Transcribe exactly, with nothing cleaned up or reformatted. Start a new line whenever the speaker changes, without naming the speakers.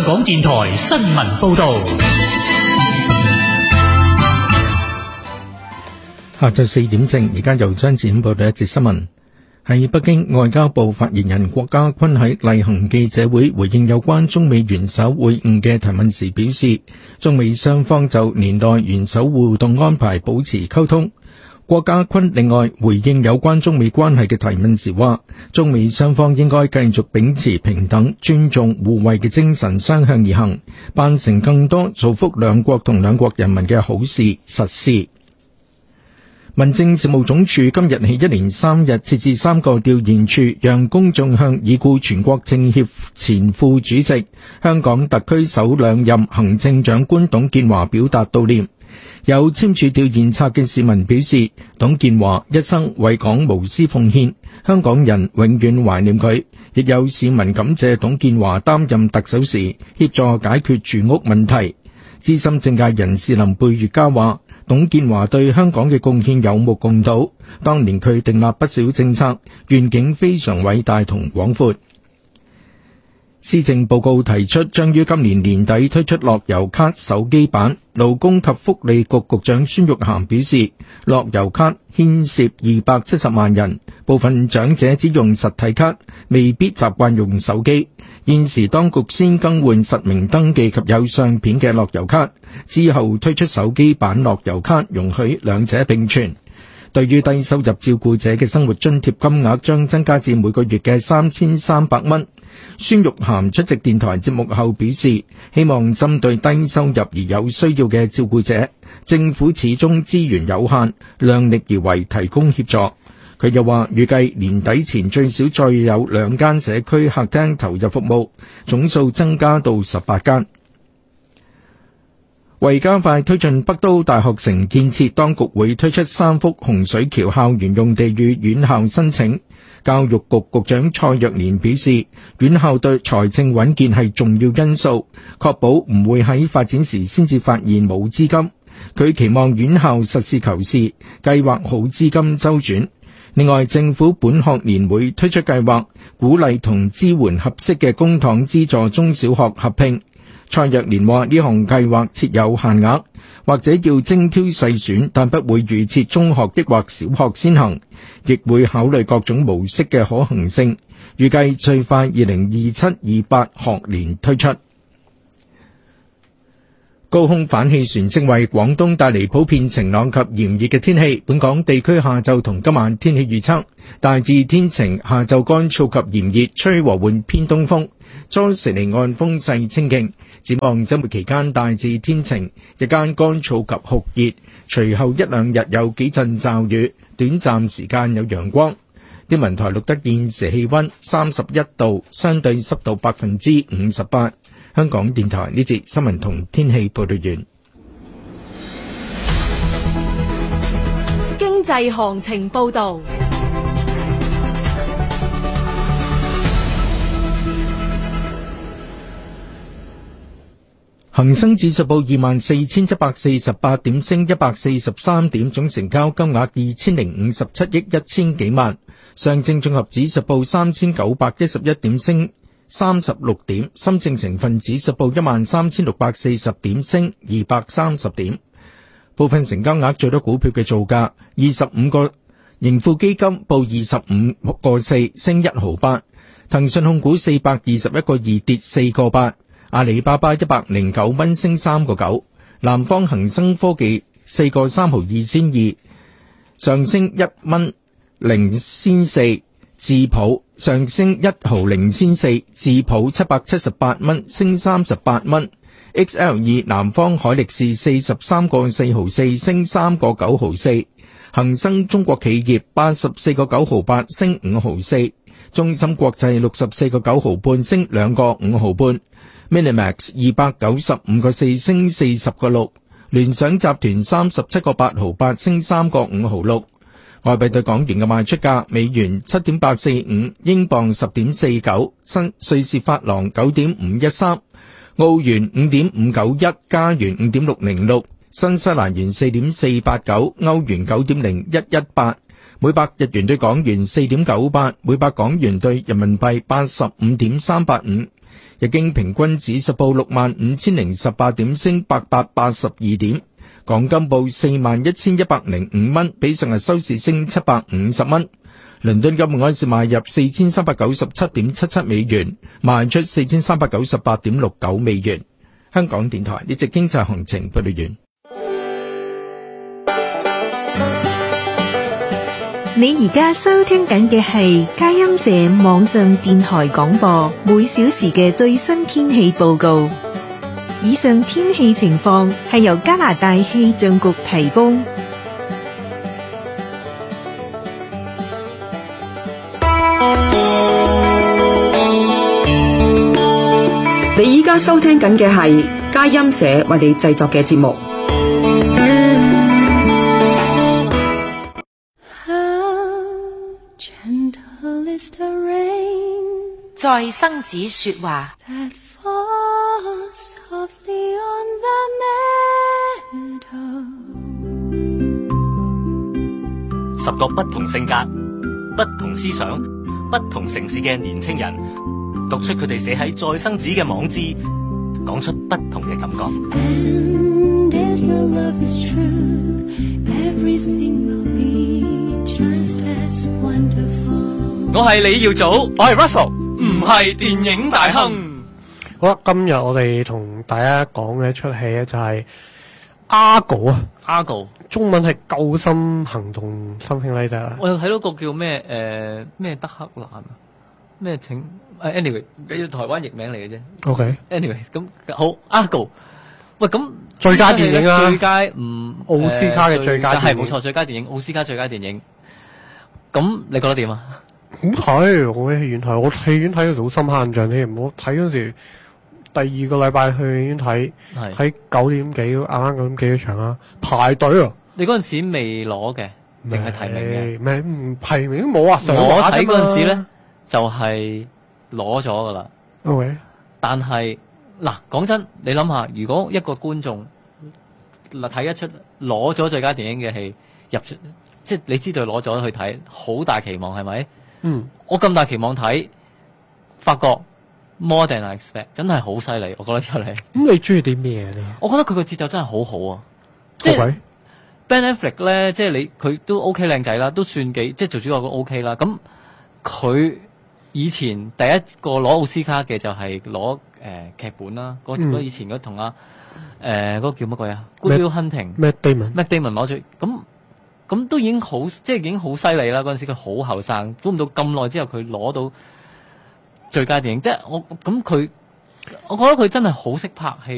港電台新聞報道。
下晝四點正，而家由張子報道一節新聞。喺北京，外交部發言人郭家坤喺例行記者會回應有關中美元首會晤嘅提問時表示，中美雙方就年內元首互動安排保持溝通。郭家坤另外回應有關中美關係嘅提問時話，中美雙方應該繼續秉持平等、尊重、互惠嘅精神相向而行，辦成更多造福兩國同兩國人民嘅好事實事。民政事務總署今日起一連三日設置三個調研處，讓公眾向已故全國政協前副主席、香港特區首兩任行政長官董建華表達悼念。有簽署調研冊嘅市民表示，董建華一生為港無私奉獻，香港人永遠懷念佢。亦有市民感謝董建華擔任特首時協助解決住屋問題。資深政界人士林貝月嘉話，董建華對香港嘅貢獻有目共睹，當年佢訂立不少政策，願景非常偉大同廣闊。施政報告提出將於今年年底推出樂悠咭手機版。勞工及福利局局長孫玉菡表示，樂悠咭牽涉二百七十萬人，部分長者只用實體卡，未必習慣用手機。現時當局先更換實名登記及有相片嘅樂悠咭，之後推出手機版樂悠咭，容許兩者並存。對於低收入照顧者嘅生活津貼金額將增加至每個月嘅三千三百蚊。孫玉菡出席電台節目後表示，希望針對低收入而有需要嘅照顧者，政府始終資源有限，量力而為提供協助。佢又話，預計年底前最少再有兩間社區客廳投入服務，總數增加到十八間。為加快推進北都大學城建設，當局會推出三幅洪水橋校園用地與院校申請。教育局局長蔡若蓮表示，院校對財政穩健係重要因素，確保唔會喺發展時先至發現冇資金。佢期望院校實事求是，計劃好資金周轉。另外，政府本學年會推出計劃，鼓勵同支援合適嘅公帑資助中小學合併。蔡若蓮話，呢項計劃設有限額，或者要精挑細選，但不會預設中學抑或小學先行，亦會考慮各種模式嘅可行性，預計最快二零二七二八學年推出。高空反氣旋正為廣東帶嚟普遍晴朗及炎熱嘅天氣。本港地區下晝同今晚天氣預測，大致天晴，下晝乾燥及炎熱，吹和緩偏東風，初時離岸風勢清勁。展望周末期間大致天晴，日間乾燥及酷熱，隨後一兩日有幾陣驟雨，短暫時間有陽光。天文台錄得現時氣溫三十一度，相對濕度百分之五十八。香港電台呢節新聞同天氣報道完。
經濟行情報道。
恒生指數報二萬四千七百四十八點，升一百四十三點，總成交金額二千零五十七億一千幾萬。上證綜合指數報三千九百一十一點，升三十六點。深證成分指數報一萬三千六百四十點，升二百三十點。部分成交額最多股票嘅造價，二十五個盈富基金報二十五個四，升一毫八。騰訊控股四百二十一個二，跌四個八。阿里巴巴一百零九蚊，升三個九。南方恒生科技四個三毫二仙二，上升一蚊零仙四。智普上升一毫零仙四，智普七百七十八蚊，升三十八蚊。X L 二南方海力士四十三個四毫四，升三個九毫四。恒生中國企業八十四個九毫八，升五毫四。中芯國際六十四個九毫半，升兩個五毫半。Minimax 二百九十五個四，升四十個六。聯想集團三十七個八毫八，升三個五毫六。外幣對港元嘅賣出價：美元七點八四五，英鎊十點四九，新瑞士法郎九點五一三，澳元五點五九一，加元五點六零六，新西蘭元四點四八九，歐元九點零一一八，每百日元對港元四點九八，每百港元對人民幣八十五點三八五。 日經平均指數報六萬五千零十八點，升八百八十二點。港金報四萬一千一百零五蚊，比上日收市升七百五十蚊。倫敦金每盎司買入四千三百九十七點七七美元，賣出四千三百九十八點六九美元。香港電台呢節經濟行情報道完。
你而家收聽緊嘅係佳音社網上電台廣播，每小時嘅最新天氣報告。以上天氣情況係由加拿大氣象局提供。
你依家收聽緊嘅係佳音社為你製作嘅節目。
在生子說話，
十個不同性格、不同思想、不同城市嘅年青人，讀出佢哋寫喺再生子嘅網誌，講出不同嘅感覺。And if your love is true, everything will be just as wonderful. 我係李耀祖，我係 Russell，唔係電影大亨。
好啦，今日我哋同大家講嘅一出戲咧就係 Argo 啊
Argo
中文係救心行動 something like that。
我又睇到個叫咩誒咩德克蘭啊，咩請誒 anyway 俾台灣譯名嚟嘅啫。
OK
anyway 咁好 Argo， 喂咁
最佳電影啊，
最佳唔
奧斯卡嘅最佳電影
係冇錯，最佳電影奧斯卡最佳電影。咁你覺得點啊？
好睇，我喺戲院睇，我戲院睇到好深刻印象添。我睇嗰時第二個禮拜去戲院睇，睇九點幾啱啱九點幾嘅場啦，排隊啊！
你嗰陣時未攞嘅，淨係提名嘅，
咩唔提名都冇啊！
我睇嗰陣時咧就係攞咗噶啦。
OK，
但係嗱講真，你諗下，如果一個觀眾嗱睇一出攞咗最佳電影嘅戲入出，即係你知道攞咗去睇，好大期望係咪？
嗯，
我咁大期望睇，發覺 more than I expect， 真係好犀利，我覺得出嚟。
咁你中意啲咩咧？
我覺得佢個節奏真係好好啊！即係
Okay.
Ben Affleck 咧，即係你佢都 OK 靚仔啦，都算幾即係做主角都 OK 啦。咁佢以前第一個攞奧斯卡嘅就係攞誒劇本啦，嗰、嗯、以前嗰同阿誒嗰個叫乜鬼啊 Good Will Hunting，Matt
Damon，Matt
Damon 攞咗咁。咁都已經好，即係已經好犀利啦！嗰陣時佢好後生，估唔到咁耐之後佢攞到最佳電影，即係我咁佢，我覺得佢真係好識拍戲。